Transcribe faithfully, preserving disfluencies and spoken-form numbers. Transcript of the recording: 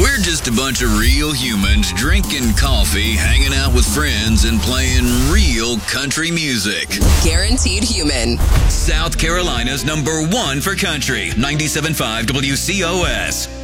We're just a bunch of real humans drinking coffee, hanging out with friends, and playing real country music. Guaranteed Human. South Carolina's number one for country. ninety-seven point five W C O S.